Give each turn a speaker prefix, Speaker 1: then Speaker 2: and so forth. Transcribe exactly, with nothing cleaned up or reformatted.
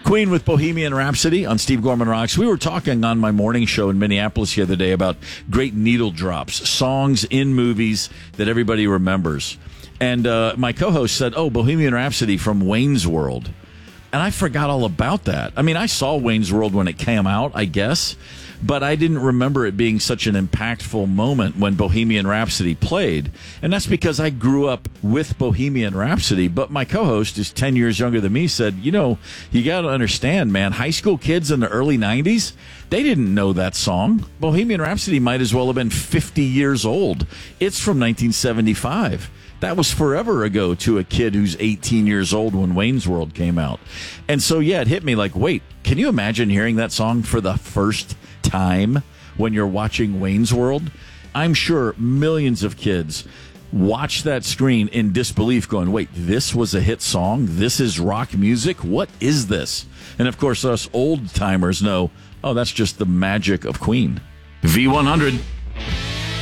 Speaker 1: Queen with Bohemian Rhapsody on Steve Gorman Rocks. We were talking on my morning show in Minneapolis the other day about great needle drops, songs in movies that everybody remembers. And uh, my co-host said, oh, Bohemian Rhapsody from Wayne's World. And I forgot all about that. I mean, I saw Wayne's World when it came out, I guess, but I didn't remember it being such an impactful moment when Bohemian Rhapsody played. And that's because I grew up with Bohemian Rhapsody, but my co-host is ten years younger than me, said, you know, you got to understand, man, high school kids in the early nineties, they didn't know that song. Bohemian Rhapsody might as well have been fifty years old. It's from nineteen seventy-five. That was forever ago to a kid who's eighteen years old when Wayne's World came out. And so, yeah, it hit me like, wait, can you imagine hearing that song for the first time when you're watching Wayne's World? I'm sure millions of kids watch that screen in disbelief going, wait, this was a hit song? This is rock music? What is this? And, of course, us old-timers know, oh, that's just the magic of Queen. V one hundred.